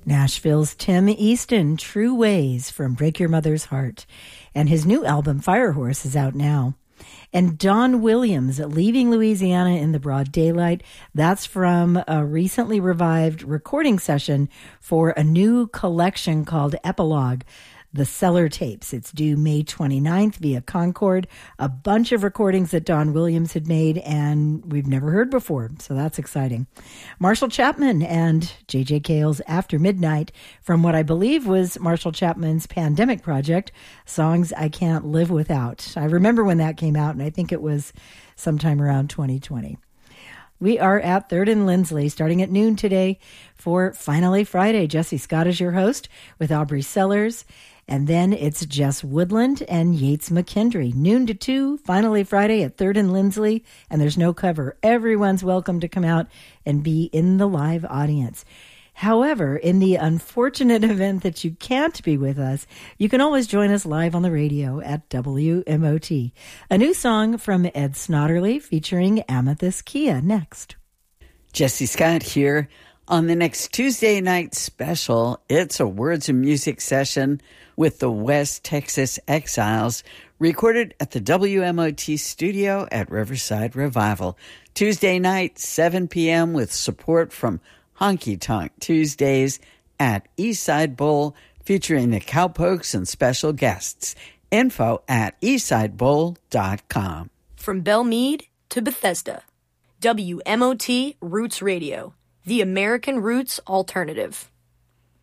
Nashville's Tim Easton, True Ways from Break Your Mother's Heart. And his new album, Firehorse, is out now. And Don Williams, Leaving Louisiana in the Broad Daylight. That's from a recently revived recording session for a new collection called Epilogue, the Cellar Tapes. It's due May 29th via Concord. A bunch of recordings that Don Williams had made and we've never heard before, so that's exciting. Marshall Chapman and J.J. Cale's After Midnight from what I believe was Marshall Chapman's pandemic project, Songs I Can't Live Without. I remember when that came out, and I think it was sometime around 2020. We are at 3rd and Lindsley starting at noon today for Finally Friday. Jesse Scott is your host with Aubrey Sellers. And then it's Jess Woodland and Yates McKendry. Noon to 2, Finally Friday at 3rd and Lindsley. And there's no cover. Everyone's welcome to come out and be in the live audience. However, in the unfortunate event that you can't be with us, you can always join us live on the radio at WMOT. A new song from Ed Snodderly featuring Amethyst Kia next. Jesse Scott here. On the next Tuesday night special, it's a Words and Music session with the West Texas Exiles, recorded at the WMOT studio at Riverside Revival. Tuesday night, 7 p.m. with support from Honky Tonk Tuesdays at Eastside Bowl, featuring the Cowpokes and special guests. Info at eastsidebowl.com. From Belle Meade to Bethesda, WMOT Roots Radio, the American Roots Alternative.